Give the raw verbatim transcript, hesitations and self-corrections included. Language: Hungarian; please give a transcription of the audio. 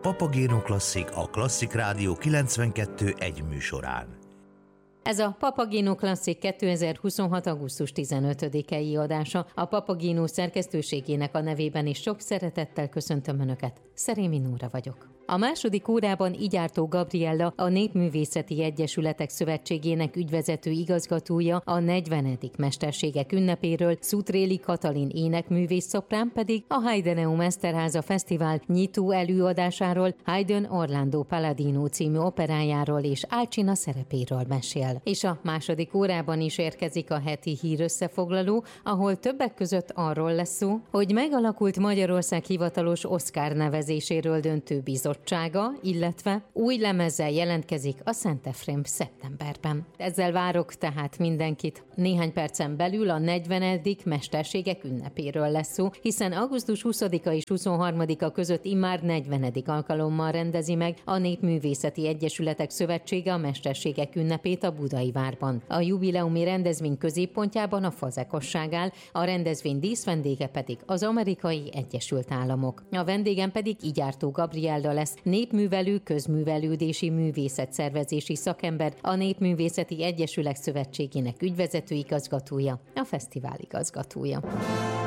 Papagéno Klasszik a Klasszik Rádió kilencvenkettő egy műsorán. Ez a Papagéno Klasszik kétezer-huszonhat. augusztus tizenötödikei adása. A Papagéno szerkesztőségének a nevében is sok szeretettel köszöntöm Önöket. Szerémi Nóra vagyok. A második órában Igyártó Gabriella, a Népművészeti Egyesületek Szövetségének ügyvezető igazgatója a negyvenedik mesterségek ünnepéről, Szutréli Katalin énekművész szoprán pedig a Heideneum Eszterháza Fesztivál nyitó előadásáról, Haydn Orlando Palladino című operájáról és Alcina szerepéről mesél. És a második órában is érkezik a heti hírösszefoglaló, ahol többek között arról lesz szó, hogy megalakult Magyarország hivatalos Oscar nevezéséről döntő bizottsága, illetve új lemezzel jelentkezik a Szent Efrém szeptemberben. Ezzel várok tehát mindenkit. Néhány percen belül a negyvenedik mesterségek ünnepéről lesz szó, hiszen augusztus huszadika és huszonharmadika között immár negyvenedik alkalommal rendezi meg a Népművészeti Egyesületek Szövetsége a mesterségek ünnepét a Budai Várban. A jubileumi rendezvény középpontjában a Fazekas áll, a rendezvény díszvendége pedig az Amerikai Egyesült Államok. A vendégem pedig Igyártó Gabriella lesz, népművelő, közművelődési művészetszervezési szakember, a Népművészeti Egyesületek Szövetségének ügyvezető igazgatója, a fesztivál igazgatója.